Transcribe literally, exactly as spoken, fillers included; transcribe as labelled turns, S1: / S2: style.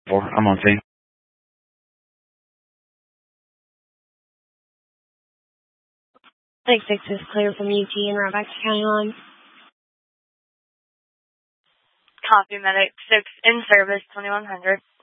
S1: Four. I'm on scene.
S2: Six six is clear from U T and right back to County Line.
S3: Copy, medic. Six in service, twenty-one hundred.